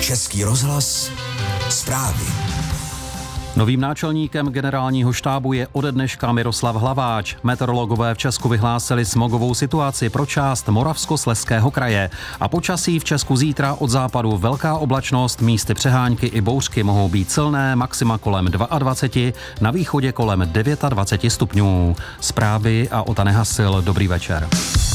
Český rozhlas zprávy. Novým náčelníkem generálního štábu je ode dneška Miroslav Hlaváč. Meteorologové v Česku vyhlásili smogovou situaci pro část Moravskoslezského kraje. A počasí v Česku zítra od západu velká oblačnost, místy přehánky i bouřky mohou být silné, maxima kolem 22, na východě kolem 29 stupňů. Zprávy a Ota Nehasil, dobrý večer.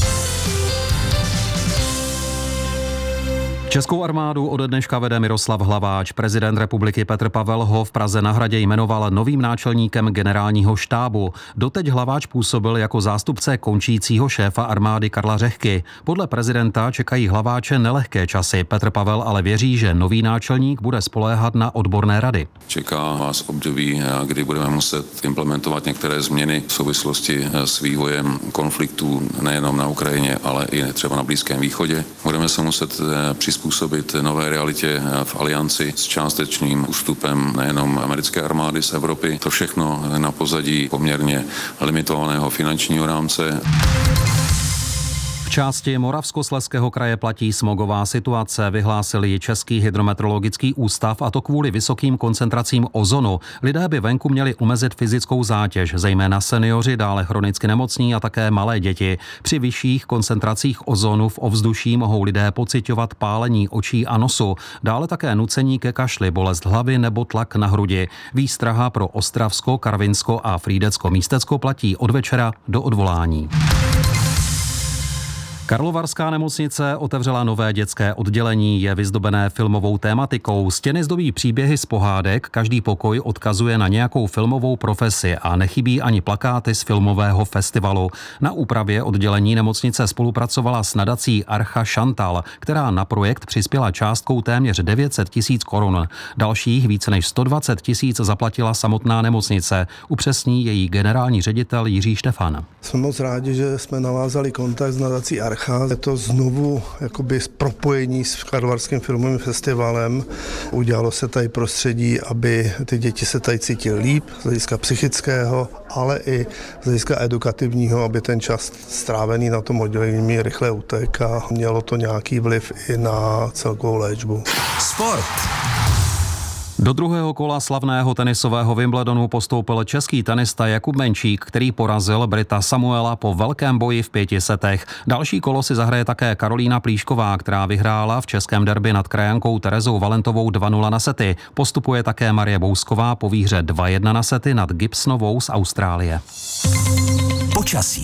Českou armádu ode dneška vede Miroslav Hlaváč. Prezident republiky Petr Pavel ho v Praze na Hradě jmenoval novým náčelníkem generálního štábu. Doteď Hlaváč působil jako zástupce končícího šéfa armády Karla Řehky. Podle prezidenta čekají Hlaváče nelehké časy. Petr Pavel ale věří, že nový náčelník bude spoléhat na odborné rady. Čeká vás období, kdy budeme muset implementovat některé změny v souvislosti s vývojem konfliktů nejenom na Ukrajině, ale i třeba na Blízkém východě. Budeme se muset přizpůsobit nové realitě v alianci s částečným ústupem nejenom americké armády z Evropy. To všechno na pozadí poměrně limitovaného finančního rámce. V části Moravskoslezského kraje platí smogová situace, vyhlásil ji Český hydrometeorologický ústav, a to kvůli vysokým koncentracím ozonu. Lidé by venku měli omezit fyzickou zátěž, zejména seniori, dále chronicky nemocní a také malé děti. Při vyšších koncentracích ozonu v ovzduší mohou lidé pociťovat pálení očí a nosu, dále také nucení ke kašli, bolest hlavy nebo tlak na hrudi. Výstraha pro Ostravsko, Karvinsko a Frýdecko-Místecko platí od večera do odvolání. Karlovarská nemocnice otevřela nové dětské oddělení, je vyzdobené filmovou tématikou. Stěny zdobí příběhy z pohádek, každý pokoj odkazuje na nějakou filmovou profesi a nechybí ani plakáty z filmového festivalu. Na úpravě oddělení nemocnice spolupracovala s nadací Archa Chantal, která na projekt přispěla částkou téměř 900 000 korun. Dalších více než 120 000 zaplatila samotná nemocnice, upřesní její generální ředitel Jiří Štefan. Jsme moc rádi, že jsme navázali kontakt s nadací Archa. Je to znovu jakoby propojení s Karlovarským filmovým festivalem. Udělalo se tady prostředí, aby ty děti se tady cítily líp z hlediska psychického, ale i z hlediska edukativního, aby ten čas strávený na tom oddělení rychle utek a mělo to nějaký vliv i na celkovou léčbu. Sport. Do druhého kola slavného tenisového Wimbledonu postoupil český tenista Jakub Menčík, který porazil Brita Samuela po velkém boji v 5 setech. Další kolo si zahraje také Karolína Plíšková, která vyhrála v českém derby nad krajankou Terezou Valentovou 2-0 na sety. Postupuje také Marie Bousková po výhře 2-1 na sety nad Gibsonovou z Austrálie. Počasí.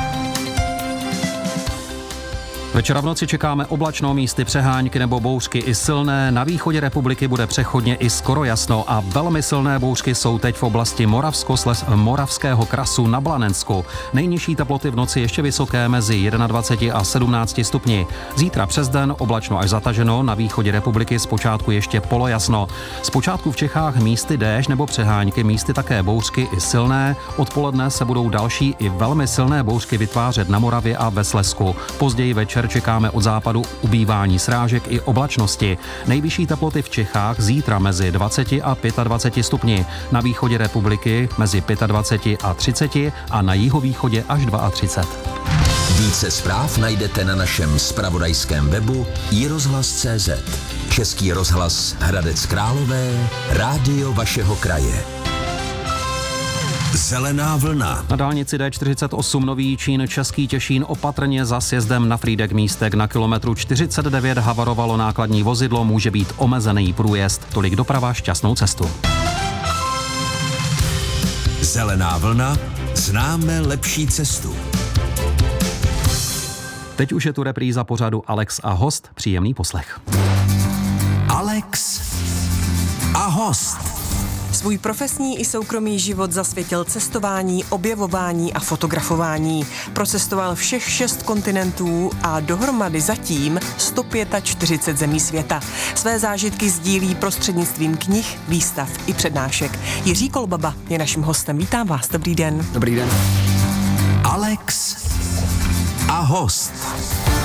Večera v noci čekáme oblačno, místy přehánky nebo bouřky i silné. Na východě republiky bude přechodně i skoro jasno a velmi silné bouřky jsou teď v oblasti Moravského krasu na Blanensku. Nejnižší teploty v noci ještě vysoké mezi 21 a 17 stupni. Zítra přes den oblačno až zataženo, na východě republiky zpočátku ještě polojasno. Zpočátku v Čechách místy déšť nebo přehánky, místy také bouřky i silné. Odpoledne se budou další i velmi silné bouřky vytvářet na Moravě a ve Slezsku. Později večer čekáme od západu ubývání srážek i oblačnosti. Nejvyšší teploty v Čechách zítra mezi 20 a 25 stupni. Na východě republiky mezi 25 a 30 a na jihovýchodě až 32. Více zpráv najdete na našem zpravodajském webu iRozhlas.cz. Český rozhlas Hradec Králové, rádio vašeho kraje. Zelená vlna. Na dálnici D48 Nový Jičín Český Těšín opatrně za sjezdem na Frýdek-Místek na kilometru 49 havarovalo nákladní vozidlo, může být omezený průjezd. Tolik doprava, šťastnou cestu. Zelená vlna, známe lepší cestu. Teď už je tu repríza pořadu Alex a host, příjemný poslech. Alex a host. Svůj profesní i soukromý život zasvětil cestování, objevování a fotografování. Procestoval všech 6 kontinentů a dohromady zatím 145 zemí světa. Své zážitky sdílí prostřednictvím knih, výstav i přednášek. Jiří Kolbaba je naším hostem. Vítám vás, dobrý den. Dobrý den. Alex a host.